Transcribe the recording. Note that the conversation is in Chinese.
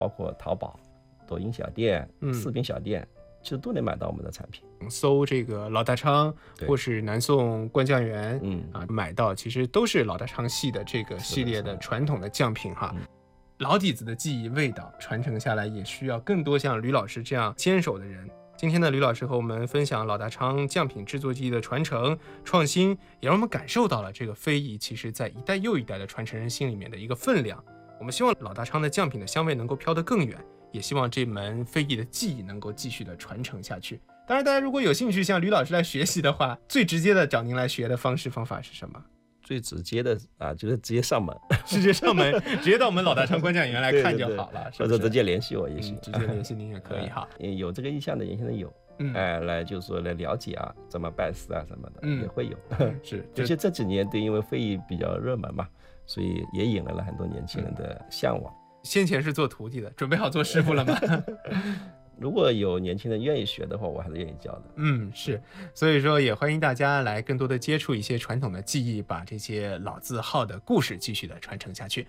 包括淘宝、抖音小店、视频小店，其实都能买到我们的产品。 搜这个老大昌或是南宋灌酱园，买到其实都是老大昌系的这个系列的传统的酱品哈。老底子的技艺味道传承下来，也需要更多像吕老师这样坚守的人。今天呢，吕老师和我们分享老大昌酱品制作技艺的传承创新，也让我们感受到了这个非遗其实在一代又一代的传承人心里面的一个分量。我们希望老大昌的酱品的香味能够飘得更远，也希望这门非遗的技艺能够继续的传承下去。当然大家如果有兴趣向吕老师来学习的话，最直接的找您来学的方法是什么？ 最直接的就是直接上门， 直接上门，直接到我们老大昌灌酱园来看就好了， 或者直接联系我也行， 直接联系您也可以哈。 有这个意向的人现在有，来就是说来了解怎么拜师什么的，也会有。 是， 而且这几年因为非遗比较热门嘛，所以也引来了很多年轻人的向往。 先前是做徒弟的，准备好做师傅了吗？ 如果有年轻人愿意学的话，我还是愿意教的。 是，所以说也欢迎大家来更多的接触一些传统的技艺，把这些老字号的故事继续的传承下去。